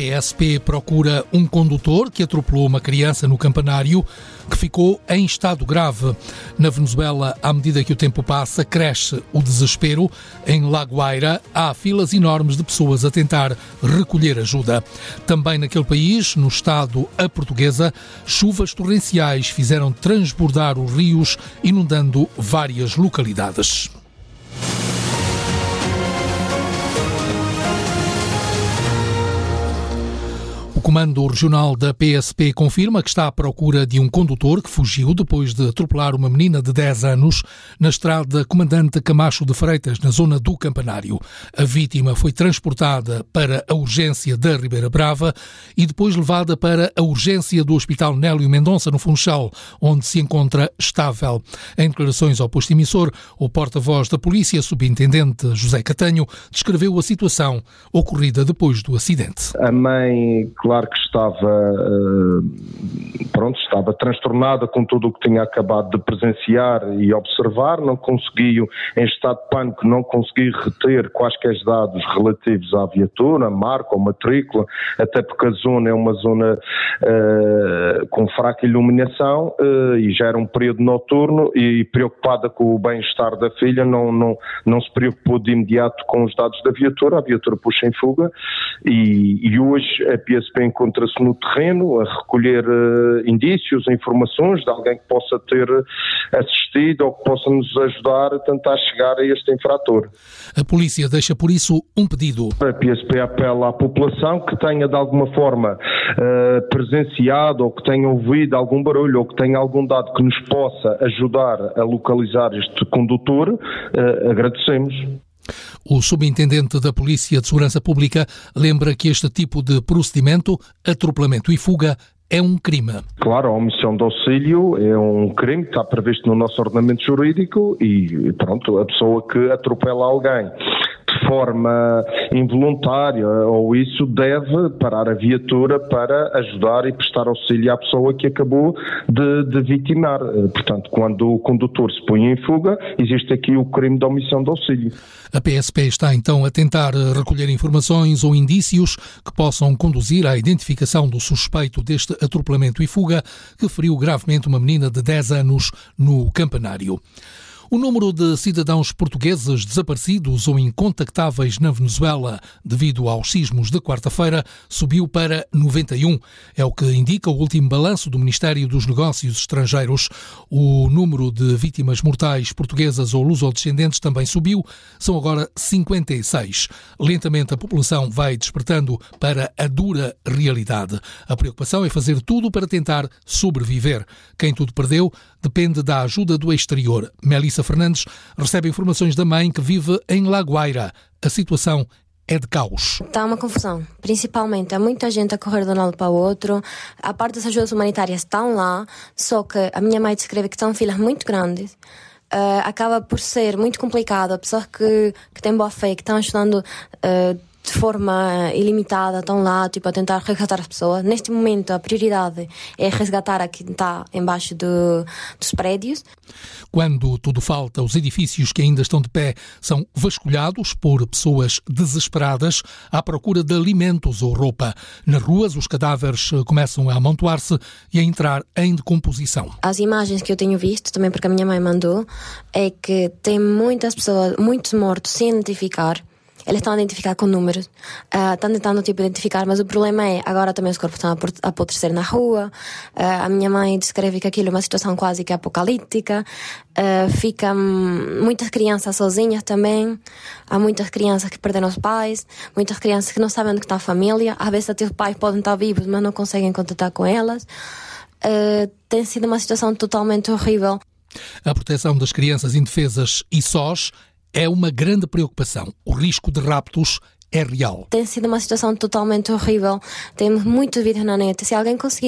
PSP procura um condutor que atropelou uma criança no campanário que ficou em estado grave. Na Venezuela, à medida que o tempo passa, cresce o desespero. Em La Guaira, há filas enormes de pessoas a tentar recolher ajuda. Também naquele país, no estado a Portuguesa, chuvas torrenciais fizeram transbordar os rios, inundando várias localidades. O Comando Regional da PSP confirma que está à procura de um condutor que fugiu depois de atropelar uma menina de 10 anos na estrada Comandante Camacho de Freitas, na zona do Campanário. A vítima foi transportada para a urgência da Ribeira Brava e depois levada para a urgência do Hospital Nélio Mendonça, no Funchal, onde se encontra estável. Em declarações ao posto emissor, o porta-voz da polícia, subintendente José Catanho, descreveu a situação ocorrida depois do acidente. A mãe, claro que estava transtornada com tudo o que tinha acabado de presenciar e observar, não conseguiu, em estado de pânico, não conseguiu reter quaisquer dados relativos à viatura, marca ou matrícula, até porque a zona é uma zona com fraca iluminação e já era um período noturno, e preocupada com o bem-estar da filha, não se preocupou de imediato com os dados da viatura. A viatura puxa em fuga e hoje a PSP encontra-se no terreno a recolher indícios, informações de alguém que possa ter assistido ou que possa nos ajudar a tentar chegar a este infrator. A polícia deixa por isso um pedido. A PSP apela à população que tenha de alguma forma presenciado ou que tenha ouvido algum barulho ou que tenha algum dado que nos possa ajudar a localizar este condutor. Agradecemos. O subintendente da Polícia de Segurança Pública lembra que este tipo de procedimento, atropelamento e fuga, é um crime. Claro, a omissão de auxílio é um crime que está previsto no nosso ordenamento jurídico e pronto, a pessoa que atropela alguém de forma involuntária ou isso deve parar a viatura para ajudar e prestar auxílio à pessoa que acabou de vitimar. Portanto, quando o condutor se põe em fuga, existe aqui o crime de omissão de auxílio. A PSP está então a tentar recolher informações ou indícios que possam conduzir à identificação do suspeito deste atropelamento e fuga que feriu gravemente uma menina de 10 anos no Campanário. O número de cidadãos portugueses desaparecidos ou incontactáveis na Venezuela devido aos sismos de quarta-feira subiu para 91. É o que indica o último balanço do Ministério dos Negócios Estrangeiros. O número de vítimas mortais portuguesas ou lusodescendentes também subiu. São agora 56. Lentamente a população vai despertando para a dura realidade. A preocupação é fazer tudo para tentar sobreviver. Quem tudo perdeu depende da ajuda do exterior. Melissa Fernandes recebe informações da mãe que vive em La Guaira. A situação é de caos. Está uma confusão, principalmente. Há muita gente a correr de um lado para o outro. A parte das ajudas humanitárias estão lá, só que a minha mãe descreve que estão filas muito grandes. Acaba por ser muito complicado. A pessoa que tem boa fé, que estão ajudando de forma ilimitada, estão lá a tentar resgatar as pessoas. Neste momento a prioridade é resgatar a quem está embaixo dos prédios. Quando tudo falta, os edifícios que ainda estão de pé são vasculhados por pessoas desesperadas à procura de alimentos ou roupa. Nas ruas os cadáveres começam a amontoar-se e a entrar em decomposição. As imagens que eu tenho visto, também porque a minha mãe mandou, é que tem muitas pessoas, muitos mortos sem identificar. Eles estão a identificar com números, estão tentando identificar, mas o problema é, agora também os corpos estão a apodrecer na rua. A minha mãe descreve que aquilo é uma situação quase que apocalíptica. Ficam muitas crianças sozinhas também. Há muitas crianças que perderam os pais, muitas crianças que não sabem onde está a família. Às vezes até os pais podem estar vivos, mas não conseguem contatar com elas. Tem sido uma situação totalmente horrível. A proteção das crianças indefesas e sós é uma grande preocupação. O risco de raptos é real. Tem sido uma situação totalmente horrível. Temos muitos vídeos na net. Se alguém conseguir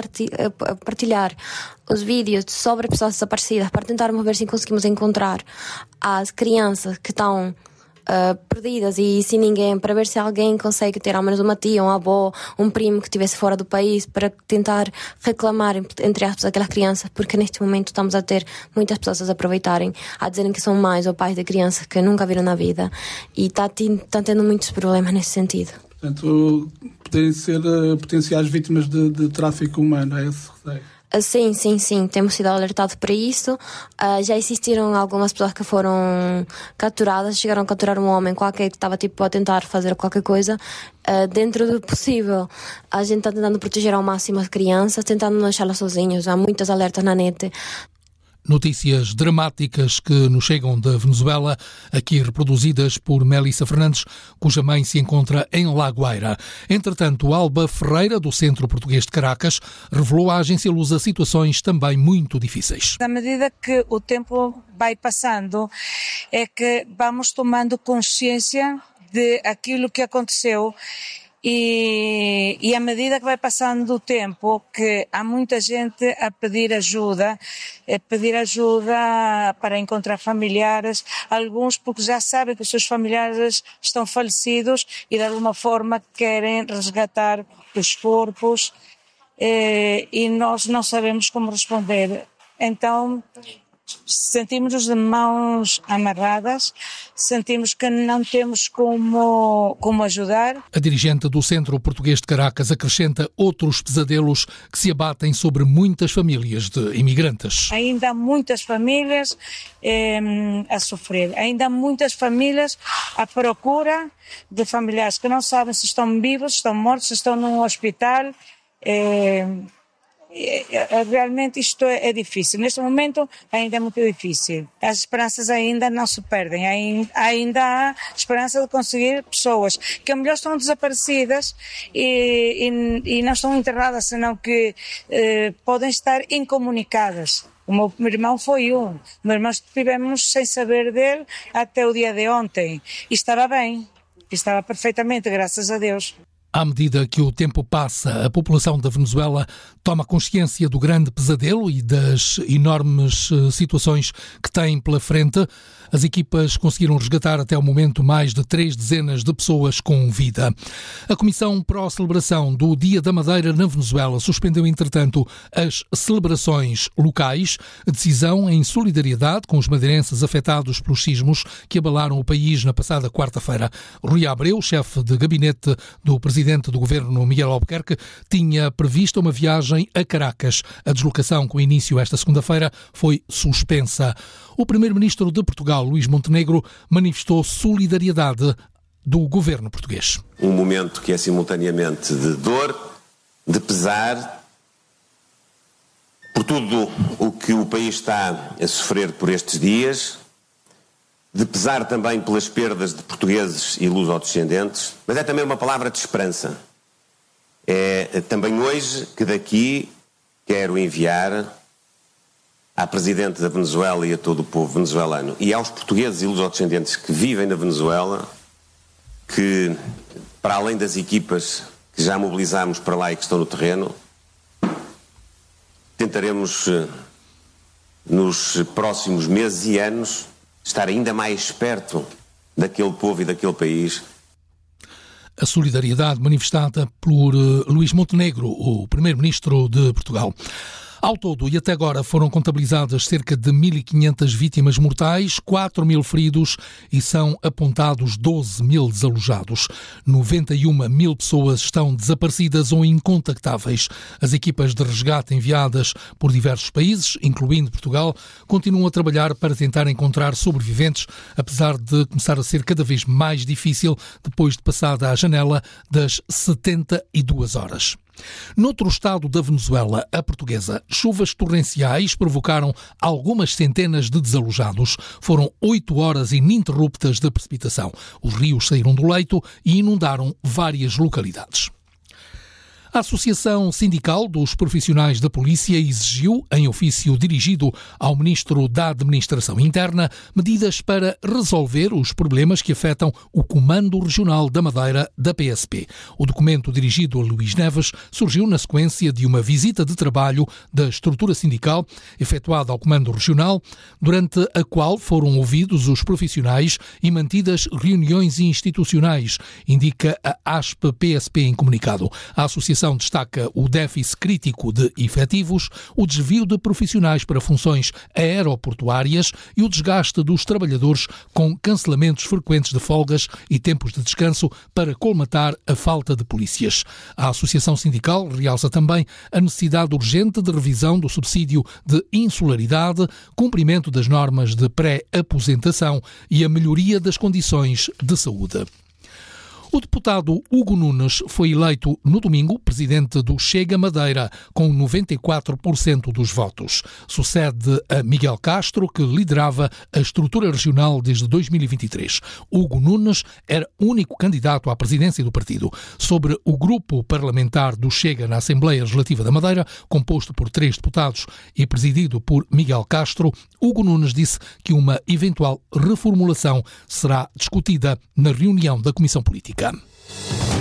partilhar os vídeos sobre pessoas desaparecidas para tentarmos ver se conseguimos encontrar as crianças que estão perdidas e sem ninguém, para ver se alguém consegue ter ao menos uma tia, um avô, um primo que estivesse fora do país, para tentar reclamar, entre aspas, aquelas crianças, porque neste momento estamos a ter muitas pessoas a aproveitarem, a dizerem que são mães ou pais de crianças que nunca viram na vida, e está tendo muitos problemas nesse sentido. Portanto, podem ser potenciais vítimas de tráfico humano, é esse receio? Sim. Temos sido alertados para isso. Já existiram algumas pessoas que foram capturadas, chegaram a capturar um homem qualquer que estava a tentar fazer qualquer coisa. Dentro do possível, a gente está tentando proteger ao máximo as crianças, tentando não deixá-las sozinhas. Há muitas alertas na net. Notícias dramáticas que nos chegam da Venezuela, aqui reproduzidas por Melissa Fernandes, cuja mãe se encontra em La Guaira. Entretanto, Alba Ferreira, do Centro Português de Caracas, revelou à agência Lusa situações também muito difíceis. À medida que o tempo vai passando, é que vamos tomando consciência de aquilo que aconteceu. E à medida que vai passando o tempo, que há muita gente a pedir ajuda para encontrar familiares, alguns porque já sabem que os seus familiares estão falecidos e de alguma forma querem resgatar os corpos, e nós não sabemos como responder. Então sentimos-nos de mãos amarradas, sentimos que não temos como ajudar. A dirigente do Centro Português de Caracas acrescenta outros pesadelos que se abatem sobre muitas famílias de imigrantes. Ainda há muitas famílias a sofrer, ainda há muitas famílias à procura de familiares que não sabem se estão vivos, se estão mortos, se estão num hospital. Realmente isto é difícil. Neste momento ainda é muito difícil. As esperanças ainda não se perdem. Ainda há esperança de conseguir pessoas que a melhor estão desaparecidas e não estão enterradas, senão que podem estar incomunicadas. O meu irmão foi um. O meu irmão estivemos sem saber dele até o dia de ontem. E estava bem. Estava perfeitamente, graças a Deus. À medida que o tempo passa, a população da Venezuela toma consciência do grande pesadelo e das enormes situações que tem pela frente. As equipas conseguiram resgatar até o momento mais de 3 dezenas de pessoas com vida. A Comissão pró-celebração do Dia da Madeira na Venezuela suspendeu, entretanto, as celebrações locais, decisão em solidariedade com os madeirenses afetados pelos sismos que abalaram o país na passada quarta-feira. Rui Abreu, chefe de gabinete do presidente do governo Miguel Albuquerque, tinha previsto uma viagem a Caracas. A deslocação, com início esta segunda-feira, foi suspensa. O primeiro-ministro de Portugal, Luís Montenegro, manifestou solidariedade do governo português. Um momento que é simultaneamente de dor, de pesar, por tudo o que o país está a sofrer por estes dias, de pesar também pelas perdas de portugueses e luso-descendentes, mas é também uma palavra de esperança. É também hoje que daqui quero enviar à Presidente da Venezuela e a todo o povo venezuelano e aos portugueses e luso-descendentes que vivem na Venezuela, que, para além das equipas que já mobilizámos para lá e que estão no terreno, tentaremos, nos próximos meses e anos, estar ainda mais perto daquele povo e daquele país. A solidariedade manifestada por Luís Montenegro, o primeiro-ministro de Portugal. Ao todo, e até agora, foram contabilizadas cerca de 1.500 vítimas mortais, 4.000 feridos e são apontados 12.000 desalojados. 91.000 pessoas estão desaparecidas ou incontactáveis. As equipas de resgate enviadas por diversos países, incluindo Portugal, continuam a trabalhar para tentar encontrar sobreviventes, apesar de começar a ser cada vez mais difícil depois de passada a janela das 72 horas. Noutro estado da Venezuela, a portuguesa, chuvas torrenciais provocaram algumas centenas de desalojados. Foram 8 horas ininterruptas de precipitação. Os rios saíram do leito e inundaram várias localidades. A Associação Sindical dos Profissionais da Polícia exigiu, em ofício dirigido ao Ministro da Administração Interna, medidas para resolver os problemas que afetam o Comando Regional da Madeira da PSP. O documento dirigido a Luís Neves surgiu na sequência de uma visita de trabalho da estrutura sindical efetuada ao Comando Regional, durante a qual foram ouvidos os profissionais e mantidas reuniões institucionais, indica a ASP-PSP em comunicado. A Associação associação destaca o déficit crítico de efetivos, o desvio de profissionais para funções aeroportuárias e o desgaste dos trabalhadores com cancelamentos frequentes de folgas e tempos de descanso para colmatar a falta de polícias. A associação sindical realça também a necessidade urgente de revisão do subsídio de insularidade, cumprimento das normas de pré-aposentação e a melhoria das condições de saúde. O deputado Hugo Nunes foi eleito no domingo presidente do Chega Madeira, com 94% dos votos. Sucede a Miguel Castro, que liderava a estrutura regional desde 2023. Hugo Nunes era único candidato à presidência do partido. Sobre o grupo parlamentar do Chega na Assembleia Legislativa da Madeira, composto por 3 deputados e presidido por Miguel Castro, Hugo Nunes disse que uma eventual reformulação será discutida na reunião da Comissão Política.